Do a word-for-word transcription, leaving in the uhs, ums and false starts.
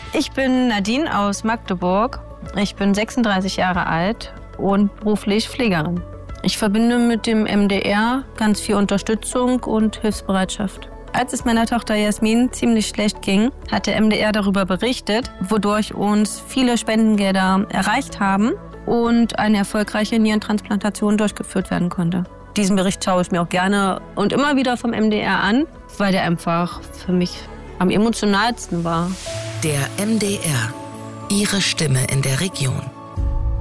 Ich bin Nadine aus Magdeburg. Ich bin sechsunddreißig Jahre alt und beruflich Pflegerin. Ich verbinde mit dem M D R ganz viel Unterstützung und Hilfsbereitschaft. Als es meiner Tochter Jasmin ziemlich schlecht ging, hat der M D R darüber berichtet, wodurch uns viele Spendengelder erreicht haben und eine erfolgreiche Nierentransplantation durchgeführt werden konnte. Diesen Bericht schaue ich mir auch gerne und immer wieder vom M D R an, weil der einfach für mich am emotionalsten war. Der M D R. Ihre Stimme in der Region.